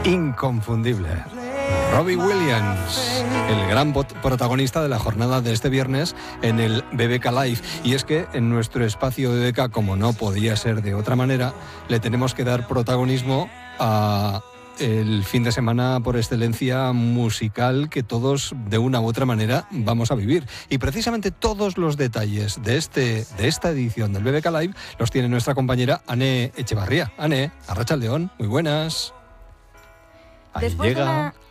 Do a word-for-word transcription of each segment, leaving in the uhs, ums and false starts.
Inconfundible. Robbie Williams, el gran protagonista de la jornada de este viernes en el B B K Live. Y es que en nuestro espacio B B K, como no podía ser de otra manera, le tenemos que dar protagonismo a el fin de semana por excelencia musical que todos de una u otra manera vamos a vivir. Y precisamente todos los detalles de este de esta edición del B B K Live los tiene nuestra compañera Ane Echevarría. Ane, arratsaldeon, muy buenas. Ahí Después llega. de una...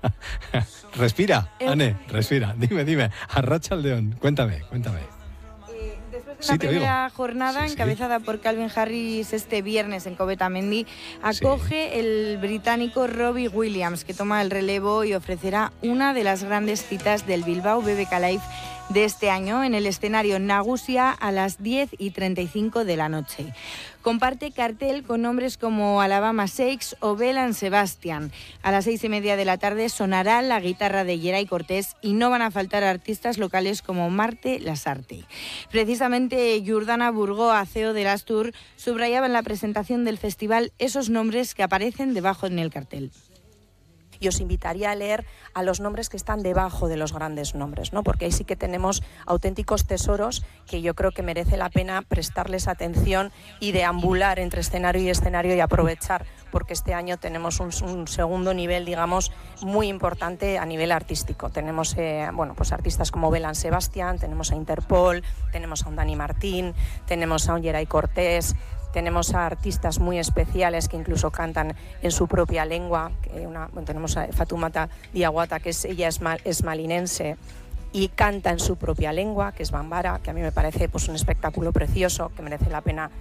Respira, Ane, respira. Dime, dime, arratsaldeon, cuéntame, cuéntame. Después de Sí, una te primera oigo. jornada Sí, sí. encabezada por Calvin Harris este viernes en Coveta-Mendy, acoge Sí. el británico Robbie Williams, que toma el relevo y ofrecerá una de las grandes citas del Bilbao B B K Live de este año en el escenario Nagusia a las diez y treinta y cinco de la noche. Comparte cartel con nombres como Alabama Shakes o Bell and Sebastian. A las seis y media de la tarde sonará la guitarra de Geray Cortés y no van a faltar artistas locales como Marte Lasarte. Precisamente Jordana Burgó, C E O de Astur, subrayaba en la presentación del festival esos nombres que aparecen debajo en el cartel. Y os invitaría a leer a los nombres que están debajo de los grandes nombres, ¿no? Porque ahí sí que tenemos auténticos tesoros que yo creo que merece la pena prestarles atención y deambular entre escenario y escenario y aprovechar, porque este año tenemos un, un segundo nivel, digamos, muy importante a nivel artístico. Tenemos eh, bueno, pues artistas como Bell and Sebastian, tenemos a Interpol, tenemos a un Dani Martín, tenemos a un Geray Cortés. Tenemos a artistas muy especiales que incluso cantan en su propia lengua. Que una, bueno, tenemos a Fatoumata Diawara, que es, ella es, mal, es malinense y canta en su propia lengua, que es bambara, que a mí me parece pues, un espectáculo precioso que merece la pena.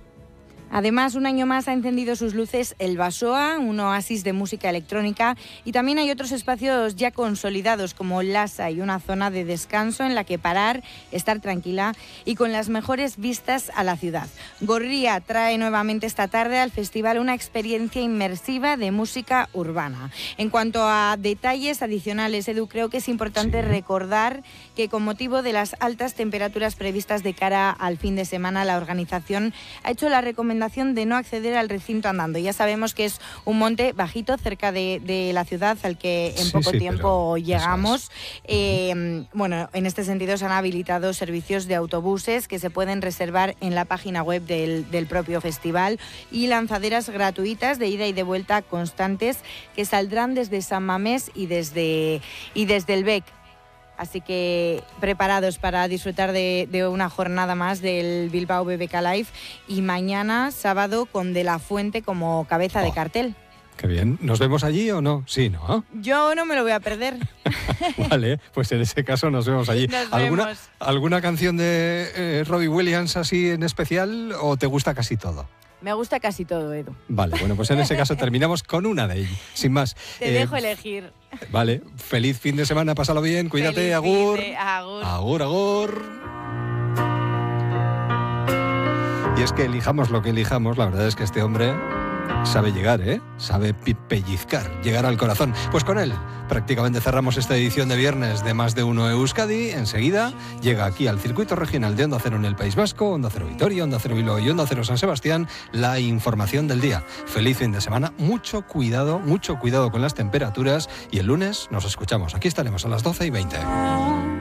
Además, un año más ha encendido sus luces el Basoa, un oasis de música electrónica, y también hay otros espacios ya consolidados como Lasa y una zona de descanso en la que parar, estar tranquila y con las mejores vistas a la ciudad. Gorría trae nuevamente esta tarde al festival una experiencia inmersiva de música urbana. En cuanto a detalles adicionales, Edu, creo que es importante sí. recordar que con motivo de las altas temperaturas previstas de cara al fin de semana, la organización ha hecho la recomendación de no acceder al recinto andando. Ya sabemos que es un monte bajito cerca de, de la ciudad al que en sí, poco sí, tiempo llegamos. Es. Eh, bueno, en este sentido se han habilitado servicios de autobuses que se pueden reservar en la página web del, del propio festival y lanzaderas gratuitas de ida y de vuelta constantes que saldrán desde San Mamés y desde, y desde el B E C. Así que preparados para disfrutar de, de una jornada más del Bilbao B B K Live y mañana, sábado, con De La Fuente como cabeza oh, de cartel. Qué bien. ¿Nos vemos allí o no? Sí, ¿no? Yo no me lo voy a perder. Vale, pues en ese caso nos vemos allí. Nos ¿Alguna, vemos. ¿Alguna canción de eh, Robbie Williams así en especial o te gusta casi todo? Me gusta casi todo, Edu. Vale, bueno, pues en ese caso terminamos con una de ellas, sin más. Te eh, dejo elegir. Vale, feliz fin de semana, pásalo bien, cuídate, feliz agur. De, agur. Agur, agur. Y es que elijamos lo que elijamos, la verdad es que este hombre sabe llegar, ¿eh? Sabe pellizcar, llegar al corazón. Pues con él prácticamente cerramos esta edición de viernes de Más de Uno Euskadi. Enseguida llega aquí al circuito regional de Onda Cero en el País Vasco, Onda Cero Vitoria, Onda Cero Bilbao y Onda Cero San Sebastián, la información del día. Feliz fin de semana, mucho cuidado, mucho cuidado con las temperaturas y el lunes nos escuchamos. Aquí estaremos a las doce y veinte.